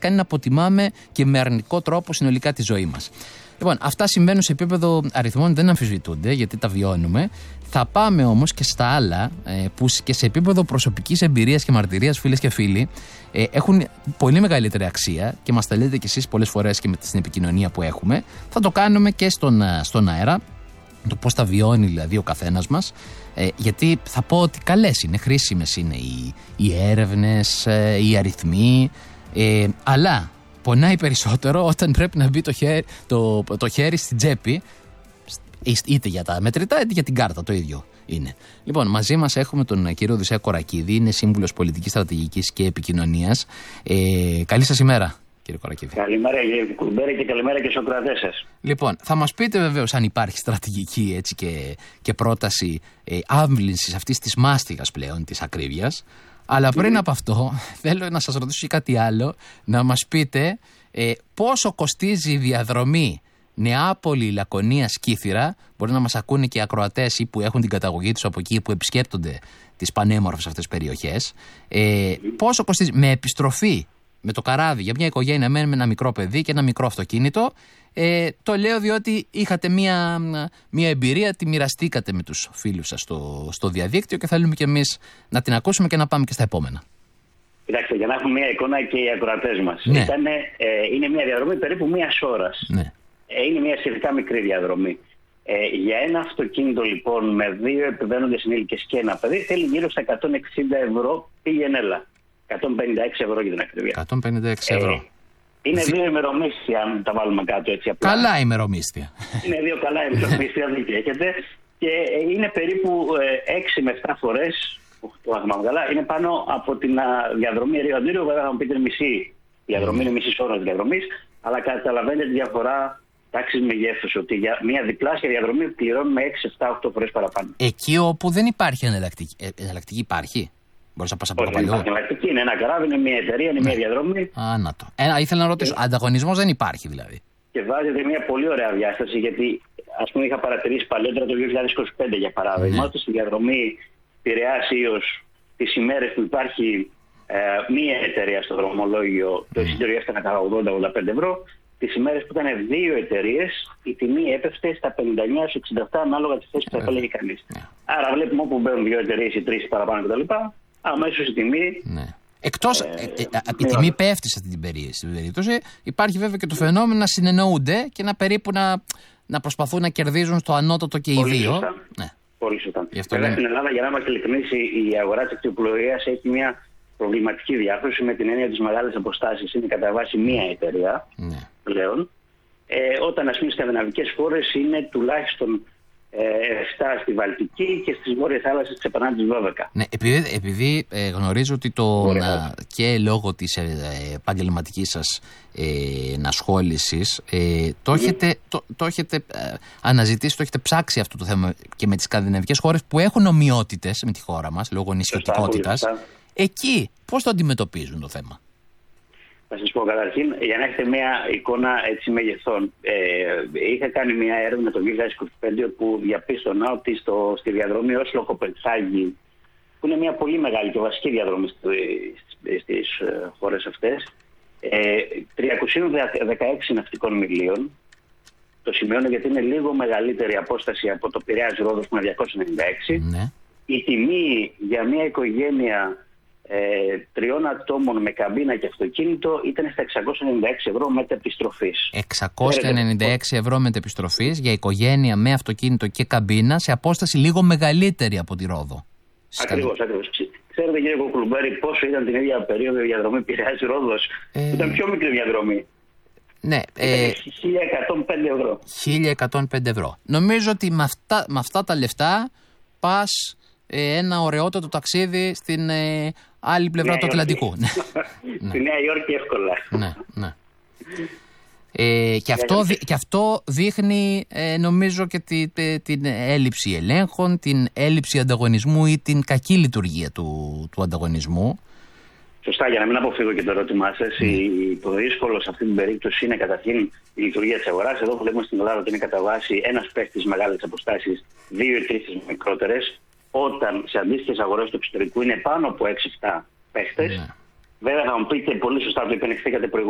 κάνει να αποτιμάμε και με αρνητικό τρόπο συνολικά τη ζωή μας. Λοιπόν, αυτά συμβαίνουν σε επίπεδο αριθμών, δεν αμφισβητούνται γιατί τα βιώνουμε. Θα πάμε όμως και στα άλλα που και σε επίπεδο προσωπικής εμπειρίας και μαρτυρίας, φίλες και φίλοι, έχουν πολύ μεγαλύτερη αξία και μας τα λέτε κι εσείς πολλές φορές και στην επικοινωνία που έχουμε. Θα το κάνουμε και στον αέρα, το πώς τα βιώνει δηλαδή ο καθένας μας, γιατί θα πω ότι καλές είναι, χρήσιμες είναι οι έρευνες, οι αριθμοί, αλλά πονάει περισσότερο όταν πρέπει να μπει το χέρι στην τσέπη, είτε για τα μετρητά είτε για την κάρτα, το ίδιο είναι. Λοιπόν, μαζί μας έχουμε τον κύριο Οδυσσέα Κορακίδη, είναι σύμβουλος πολιτικής στρατηγικής και επικοινωνίας. Καλή σας ημέρα, κύριε Κορακίδη. Καλημέρα, κύριε Κουμπέρη, και καλημέρα και στους ακροατές σας. Λοιπόν, θα μας πείτε βεβαίως αν υπάρχει στρατηγική έτσι, και πρόταση άμβλυνσης αυτής της μάστιγας πλέον, της ακρίβειας. Αλλά πριν από αυτό, θέλω να σας ρωτήσω και κάτι άλλο, να μας πείτε πόσο κοστίζει η διαδρομή Νεάπολη, Λακωνία, Σκύθυρα. Μπορεί να μας ακούνε και οι ακροατές ή που έχουν την καταγωγή τους από εκεί, που επισκέπτονται τις πανέμορφες αυτές τις περιοχές. Πόσο κοστίζει με επιστροφή με το καράβι για μια οικογένεια με ένα μικρό παιδί και ένα μικρό αυτοκίνητο? Το λέω διότι είχατε μια εμπειρία, τη μοιραστήκατε με τους φίλους σας στο διαδίκτυο και θέλουμε κι εμείς να την ακούσουμε και να πάμε και στα επόμενα. Κοιτάξτε, για να έχουμε μια εικόνα και οι ακροατές μας. Ναι. Είναι μια διαδρομή περίπου μιας ώρας. Ναι. Είναι μια σχετικά μικρή διαδρομή. Για ένα αυτοκίνητο λοιπόν με 2 επιβαίνοντες ενήλικες και ένα παιδί θέλει γύρω στα 160 ευρώ πήγαινε έλα. 156 ευρώ για την ακρίβεια. 156 ευρώ. Είναι 2 ημερομίσθια, αν τα βάλουμε κάτω έτσι απλά. Καλά ημερομίσθια. Είναι 2 καλά ημερομίσθια, δίκαια έχετε. Και είναι περίπου 6 με 7 φορές, το θυμάμαι καλά, είναι πάνω από την διαδρομή Ρίο-Αντίριο. Βέβαια θα μου πείτε μισή διαδρομή, είναι μισή ώρα τη διαδρομή, αλλά καταλαβαίνετε τη διαφορά τάξης μεγέθους, ότι για μια διπλάσια διαδρομή πληρώνουμε 6, 7, 8 φορές παραπάνω. Εκεί όπου δεν υπάρχει εναλλακτική υπάρχει. Μπορείς να πας από παλιό. Δεν υπάρχει εναλλακτική, είναι ένα καράβι, είναι μια εταιρεία, είναι μια διαδρομή. Να το. Ήθελα να ρωτήσω, ανταγωνισμός δεν υπάρχει δηλαδή? Και βάζετε μια πολύ ωραία διάσταση, γιατί ας πούμε είχα παρατηρήσει παλιότερα το 2025 για παράδειγμα, ότι στη διαδρομή Πειραιάς Ίος, τις ημέρες που υπάρχει μία εταιρεία στο δρομολόγιο, το εισιτήριο έφτανε τα 80-85 ευρώ. Τις ημέρες που ήταν 2 εταιρείες, η τιμή έπεφτε στα 59-67 ανάλογα τη θέση που θα έλεγε κανείς. Άρα βλέπουμε όπου μπαίνουν 2 εταιρείες ή 3 παραπάνω κτλ. Αμέσως η τιμή. Εκτός η τιμή πέφτει σε αυτή την περίπτωση, υπάρχει βέβαια και το φαινόμενο να συνεννοούνται και να περίπου να προσπαθούν να κερδίζουν στο ανώτατο και οι δύο. Πολύ σωστά. Βέβαια στην Ελλάδα, για να είμαστε ειλικρινείς, η αγορά της ακτιοπλοείας έχει μια προβληματική διάρθρωση με την έννοια της μεγάλης αποστάσης. Είναι κατά βάση μία εταιρεία πλέον. Όταν ας πούμε στις σκανδιναβικές χώρες είναι τουλάχιστον 7 στη Βαλτική και στις βόρειες θάλασσες ξεπερνάνε τις 12. Ναι, επειδή γνωρίζω ότι και λόγω της επαγγελματικής σας ενασχόλησης το έχετε αναζητήσει, το έχετε ψάξει αυτό το θέμα και με τις σκανδιναβικές χώρες που έχουν ομοιότητες με τη χώρα μας λόγω νησιωτικότητας. Εκεί πώς το αντιμετωπίζουν το θέμα? Θα σας πω καταρχήν, για να έχετε μια εικόνα έτσι μεγεθών. Είχα κάνει μια έρευνα το 2025 που διαπίστωνα ότι στη διαδρομή Όσλο-Κοπενχάγη, που είναι μια πολύ μεγάλη και βασική διαδρομή στις χώρες αυτές, 316 ναυτικών μιλίων. Το σημειώνω γιατί είναι λίγο μεγαλύτερη απόσταση από το Πειραιάς Ρόδος που είναι 296. Ναι. Η τιμή για μια οικογένεια 3 ατόμων με καμπίνα και αυτοκίνητο ήταν στα 696 ευρώ μετεπιστροφής. 696 ευρώ μετεπιστροφής για οικογένεια με αυτοκίνητο και καμπίνα σε απόσταση λίγο μεγαλύτερη από τη Ρόδο. Ακριβώς. Ξέρετε κύριε Κοκλουμπέρη πόσο ήταν την ίδια περίοδο η διαδρομή Πειραιάς Ρόδος? Ήταν πιο μικρή διαδρομή. Ναι. 1105 ευρώ. 1105 ευρώ. Νομίζω ότι με αυτά τα λεφτά πας ένα ωραιότατο ταξίδι στην άλλη πλευρά του Ατλαντικού. Στη Νέα Υόρκη εύκολα. Ναι. Και αυτό δείχνει νομίζω και την έλλειψη ελέγχων, την έλλειψη ανταγωνισμού ή την κακή λειτουργία του ανταγωνισμού. Σωστά, για να μην αποφύγω και το ερώτημά σας, το δύσκολο σε αυτή την περίπτωση είναι καταρχήν η λειτουργία της αγοράς. Εδώ βλέπουμε στην Ελλάδα ότι είναι κατά βάση ένας παίκτης μεγάλες αποστάσεις, 2 ή 3 μικρότερες, όταν σε αντίστοιχες αγορές του εξωτερικού είναι πάνω από 6-7 παίκτες. Βέβαια θα μου πείτε πολύ σωστά, το υπενεχθήκατε προηγούμενα.